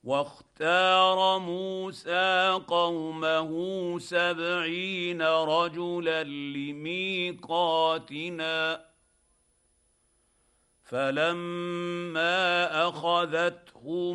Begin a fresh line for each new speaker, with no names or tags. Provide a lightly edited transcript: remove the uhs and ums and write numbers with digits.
واختار موسى قومه 70 رجلا لميقاتنا فلما اخذتهم